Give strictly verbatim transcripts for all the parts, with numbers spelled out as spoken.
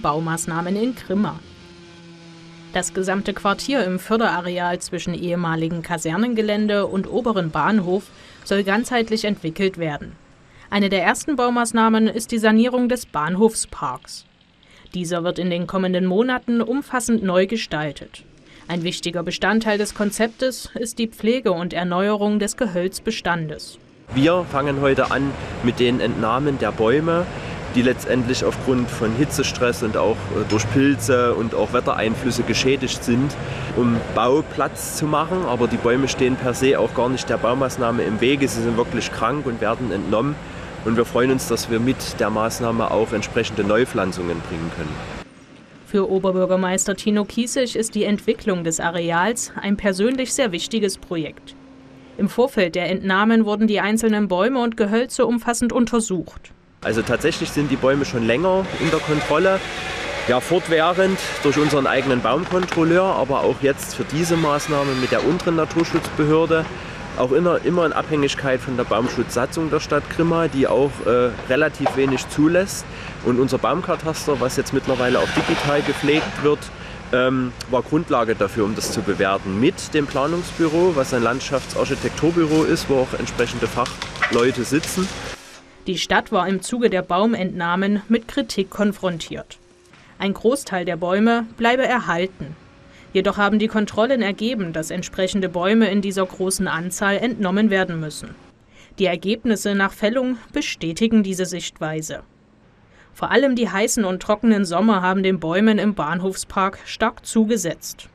Baumaßnahmen in Grimma. Das gesamte Quartier im Förderareal zwischen ehemaligen Kasernengelände und oberen Bahnhof soll ganzheitlich entwickelt werden. Eine der ersten Baumaßnahmen ist die Sanierung des Bahnhofsparks. Dieser wird in den kommenden Monaten umfassend neu gestaltet. Ein wichtiger Bestandteil des Konzeptes ist die Pflege und Erneuerung des Gehölzbestandes. Wir fangen heute an mit den Entnahmen der Bäume, die letztendlich aufgrund von Hitzestress und auch durch Pilze und auch Wettereinflüsse geschädigt sind, um Bauplatz zu machen. Aber die Bäume stehen per se auch gar nicht der Baumaßnahme im Wege. Sie sind wirklich krank und werden entnommen. Und wir freuen uns, dass wir mit der Maßnahme auch entsprechende Neupflanzungen bringen können. Für Oberbürgermeister Tino Kiesig ist die Entwicklung des Areals ein persönlich sehr wichtiges Projekt. Im Vorfeld der Entnahmen wurden die einzelnen Bäume und Gehölze umfassend untersucht. Also tatsächlich sind die Bäume schon länger in der Kontrolle, ja fortwährend durch unseren eigenen Baumkontrolleur, aber auch jetzt für diese Maßnahme mit der unteren Naturschutzbehörde, auch immer, immer in Abhängigkeit von der Baumschutzsatzung der Stadt Grimma, die auch äh, relativ wenig zulässt. Und unser Baumkataster, was jetzt mittlerweile auch digital gepflegt wird, ähm, war Grundlage dafür, um das zu bewerten. Mit dem Planungsbüro, was ein Landschaftsarchitekturbüro ist, wo auch entsprechende Fachleute sitzen. Die Stadt war im Zuge der Baumentnahmen mit Kritik konfrontiert. Ein Großteil der Bäume bleibe erhalten. Jedoch haben die Kontrollen ergeben, dass entsprechende Bäume in dieser großen Anzahl entnommen werden müssen. Die Ergebnisse nach Fällung bestätigen diese Sichtweise. Vor allem die heißen und trockenen Sommer haben den Bäumen im Bahnhofspark stark zugesetzt.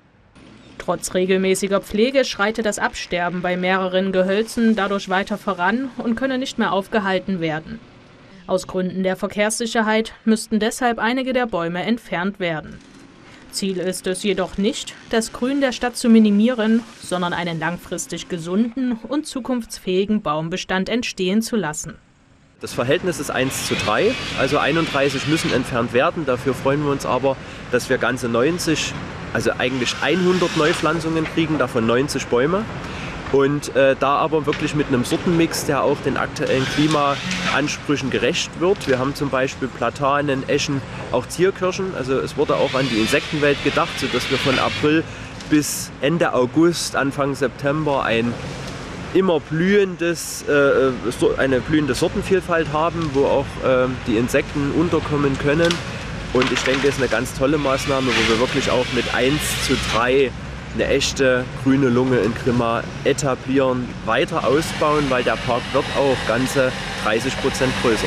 Trotz regelmäßiger Pflege schreitet das Absterben bei mehreren Gehölzen dadurch weiter voran und könne nicht mehr aufgehalten werden. Aus Gründen der Verkehrssicherheit müssten deshalb einige der Bäume entfernt werden. Ziel ist es jedoch nicht, das Grün der Stadt zu minimieren, sondern einen langfristig gesunden und zukunftsfähigen Baumbestand entstehen zu lassen. Das Verhältnis ist eins zu drei, also einunddreißig müssen entfernt werden. Dafür freuen wir uns aber, dass wir ganze neunzig, also eigentlich hundert Neupflanzungen kriegen, davon neunzig Bäume. Und äh, da aber wirklich mit einem Sortenmix, der auch den aktuellen Klimaansprüchen gerecht wird. Wir haben zum Beispiel Platanen, Eschen, auch Zierkirschen. Also es wurde auch an die Insektenwelt gedacht, sodass wir von April bis Ende August, Anfang September ein immer blühendes, äh, eine blühende Sortenvielfalt haben, wo auch äh, die Insekten unterkommen können. Und ich denke, es ist eine ganz tolle Maßnahme, wo wir wirklich auch mit eins zu drei eine echte grüne Lunge in Grimma etablieren, weiter ausbauen, weil der Park wird auch ganze dreißig Prozent größer.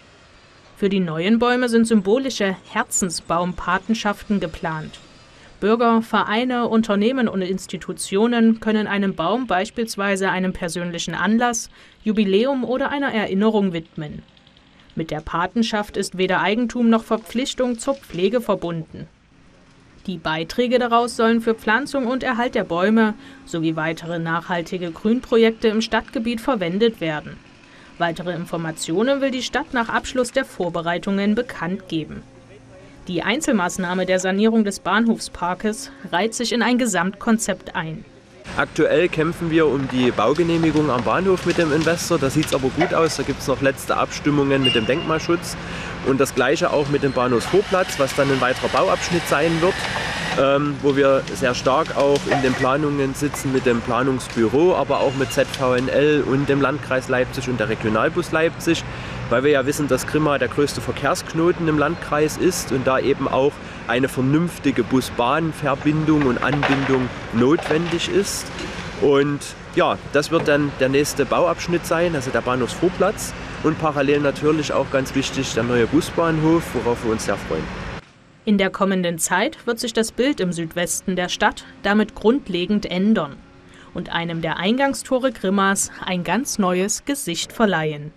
Für die neuen Bäume sind symbolische Herzensbaumpatenschaften geplant. Bürger, Vereine, Unternehmen und Institutionen können einen Baum beispielsweise einem persönlichen Anlass, Jubiläum oder einer Erinnerung widmen. Mit der Patenschaft ist weder Eigentum noch Verpflichtung zur Pflege verbunden. Die Beiträge daraus sollen für Pflanzung und Erhalt der Bäume sowie weitere nachhaltige Grünprojekte im Stadtgebiet verwendet werden. Weitere Informationen will die Stadt nach Abschluss der Vorbereitungen bekannt geben. Die Einzelmaßnahme der Sanierung des Bahnhofsparkes reiht sich in ein Gesamtkonzept ein. Aktuell kämpfen wir um die Baugenehmigung am Bahnhof mit dem Investor. Da sieht es aber gut aus. Da gibt es noch letzte Abstimmungen mit dem Denkmalschutz. Und das Gleiche auch mit dem Bahnhofsvorplatz, was dann ein weiterer Bauabschnitt sein wird, ähm, wo wir sehr stark auch in den Planungen sitzen mit dem Planungsbüro, aber auch mit Z V N L und dem Landkreis Leipzig und der Regionalbus Leipzig, weil wir ja wissen, dass Grimma der größte Verkehrsknoten im Landkreis ist und da eben auch eine vernünftige Bus-Bahn-Verbindung und Anbindung notwendig ist. Und ja, das wird dann der nächste Bauabschnitt sein, also der Bahnhofsvorplatz. Und parallel natürlich auch ganz wichtig der neue Busbahnhof, worauf wir uns sehr freuen. In der kommenden Zeit wird sich das Bild im Südwesten der Stadt damit grundlegend ändern und einem der Eingangstore Grimmas ein ganz neues Gesicht verleihen.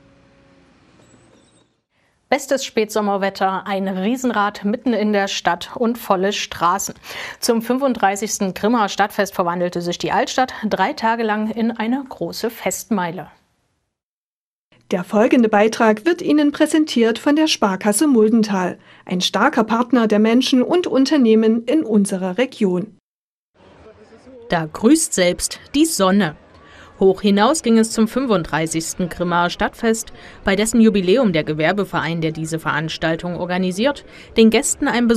Bestes Spätsommerwetter, ein Riesenrad mitten in der Stadt und volle Straßen. Zum fünfunddreißigsten Grimmer Stadtfest verwandelte sich die Altstadt drei Tage lang in eine große Festmeile. Der folgende Beitrag wird Ihnen präsentiert von der Sparkasse Muldental, ein starker Partner der Menschen und Unternehmen in unserer Region. Da grüßt selbst die Sonne. Hoch hinaus ging es zum fünfunddreißigsten Grimmer Stadtfest, bei dessen Jubiläum der Gewerbeverein, der diese Veranstaltung organisiert, den Gästen ein